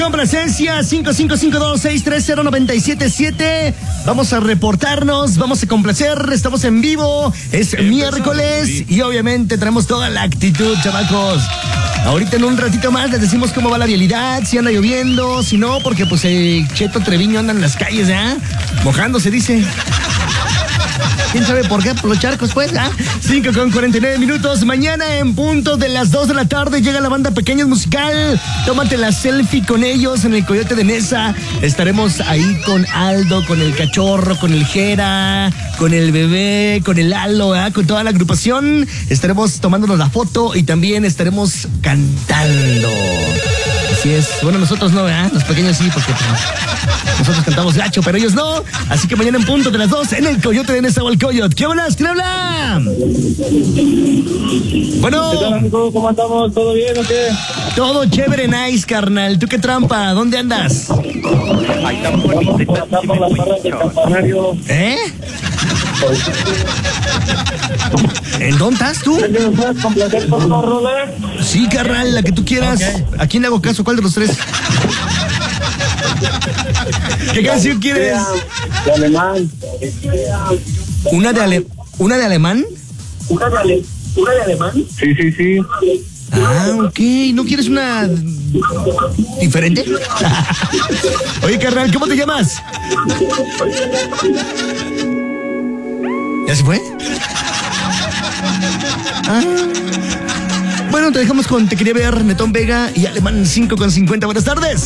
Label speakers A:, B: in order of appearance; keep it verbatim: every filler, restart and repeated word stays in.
A: complacencia, cinco cinco cinco dos seis tres cero nueve siete siete. Vamos a reportarnos, vamos a complacer, estamos en vivo, es Empezamos, miércoles sí. Y obviamente tenemos toda la actitud, chamacos. Ahorita en un ratito más les decimos cómo va la vialidad, si anda lloviendo, si no, porque pues el Cheto Treviño anda en las calles, ¿eh? Mojándose, dice. ¿Quién sabe por qué? Por los charcos, pues, ¿ah? cinco con cuarenta y nueve minutos. Mañana en punto de las dos de la tarde llega la banda Pequeños Musical. Tómate la selfie con ellos en el Coyote de Nesa. Estaremos ahí con Aldo, con el Cachorro, con el Jera, con el Bebé, con el Lalo, ¿ah? Con toda la agrupación. Estaremos tomándonos la foto y también estaremos cantando. Así es. Bueno, nosotros no, ¿verdad? Los pequeños sí, porque pues, nosotros cantamos gacho, pero ellos no. Así que mañana en punto de las dos en el Coyote de Nesa o el Coyote. ¿Qué hablas? ¿Quién habla? Bueno.
B: ¿Qué tal, amigo? ¿Cómo andamos? ¿Todo bien o qué?
A: Todo chévere, nice, carnal. ¿Tú qué trampa? ¿Dónde andas?
B: Ahí estamos por las barras del campanario.
A: ¿Eh? ¿En dónde estás tú?
B: ¿Me puedes complacer por una rola?
A: Sí, carnal, la que tú quieras. Okay. ¿A quién le hago caso? ¿Cuál de los tres? ¿Qué canción quieres?
B: De alemán.
A: ¿Una de, ale... ¿Una de alemán?
B: ¿Una de, ale... ¿Una de alemán? Sí, sí, sí.
A: Ah, ok. ¿No quieres una diferente? Oye, carnal, ¿cómo te llamas? ¿Ya se fue? Ah. Bueno, te dejamos con Te Quería Ver, Netón Vega y Alemán cinco con cincuenta. Buenas tardes.